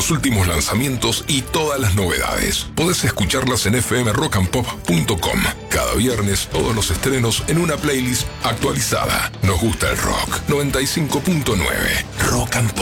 los últimos lanzamientos y todas las novedades. Podés escucharlas en fmrockandpop.com. Cada viernes, todos los estrenos en una playlist actualizada. Nos gusta el rock. 95.9 Rock and Pop.